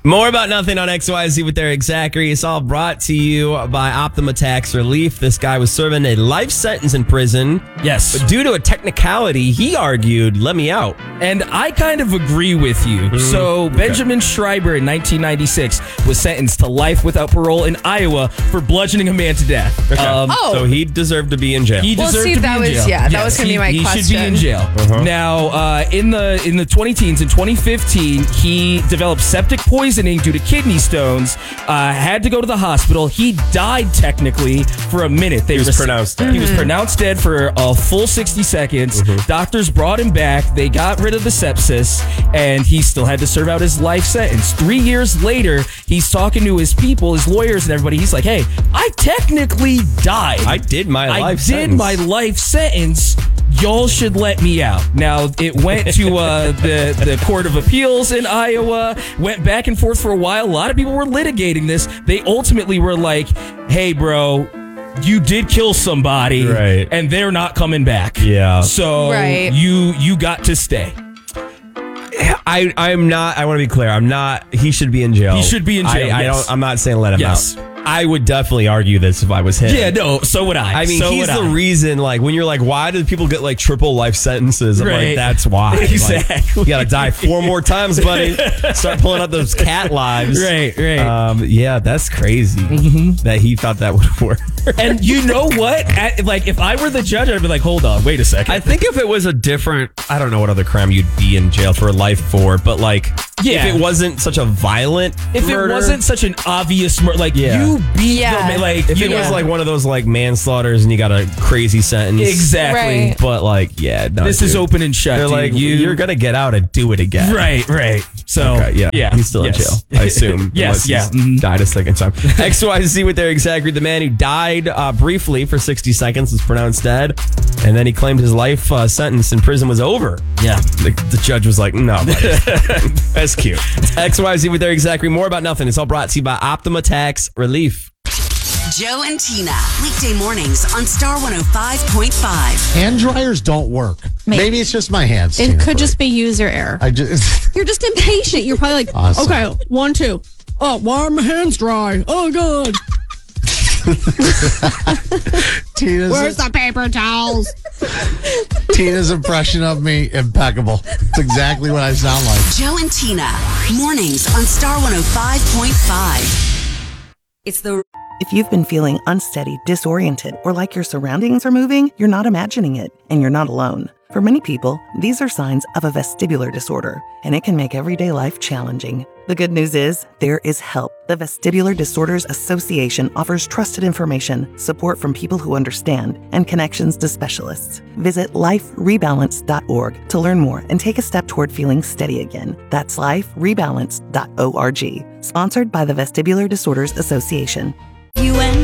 More about nothing on XYZ with Eric Zachary. It's all brought to you by Optima Tax Relief. This guy was serving a life sentence in prison. Yes. But due to a technicality, he argued, let me out. And I kind of agree with you. So Benjamin Schreiber in 1996 was sentenced to life without parole in Iowa for bludgeoning a man to death. So he deserved to be in jail. He deserved to be in jail. That was going to be my question. He should be in jail. Now, in the 20-teens, in 2015, he developed septic poisoning due to kidney stones, had to go to the hospital. He died technically for a minute. He was pronounced dead. He was pronounced dead for a full 60 seconds. Doctors brought him back. They got rid of the sepsis, and he still had to serve out his life sentence. 3 years later, he's talking to his people, his lawyers and everybody. He's like, hey, I technically died. I did my life sentence. Y'all should let me out. Now, it went to the Court of Appeals in Iowa, went back and forth for a while. A lot of people were litigating this. They ultimately were like, hey, bro, you did kill somebody, right, and they're not coming back. Yeah. So you got to stay. I'm not, I want to be clear, I'm not, he should be in jail. He should be in jail. I'm not saying let him out. I would definitely argue this if I was him. Yeah, no, so would I. I mean, he's the reason, like, when you're like, why do people get, like, triple life sentences? I'm like, that's why. Exactly. Like, you gotta die 4 more times, buddy. Start pulling out those cat lives. Right. Yeah, that's crazy that he thought that would work. And you know what? Like, if I were the judge, I'd be like, hold on, wait a second. I think if it was a different, I don't know what other crime you'd be in jail for life for, but, like, if it wasn't such a violent murder, it wasn't such an obvious murder, like, you beat them, like, if it was like one of those like manslaughters and you got a crazy sentence, exactly. But like, this is open and shut. They're like, you're gonna get out and do it again, right. So he's still in jail, I assume. Yes, died a second time. XYZ with Eric Zachary, the man who died briefly for 60 seconds, was pronounced dead, and then he claimed his life sentence in prison was over. Yeah, the judge was like, no, buddy. That's cute. XYZ with Eric Zachary. More about nothing. It's all brought to you by Optima Tax Relief. Joe and Tina, weekday mornings on Star 105.5. Hand dryers don't work. Maybe it's just my hands. It could just be user error. You're just impatient. You're probably like, awesome. Okay, 1, 2. Oh, why are my hands dry? Oh, God. Where's the paper towels? Tina's impression of me, impeccable. It's exactly what I sound like. Joe and Tina, mornings on Star 105.5. It's the... If you've been feeling unsteady, disoriented, or like your surroundings are moving, you're not imagining it, and you're not alone. For many people, these are signs of a vestibular disorder, and it can make everyday life challenging. The good news is, there is help. The Vestibular Disorders Association offers trusted information, support from people who understand, and connections to specialists. Visit liferebalance.org to learn more and take a step toward feeling steady again. That's liferebalance.org. Sponsored by the Vestibular Disorders Association.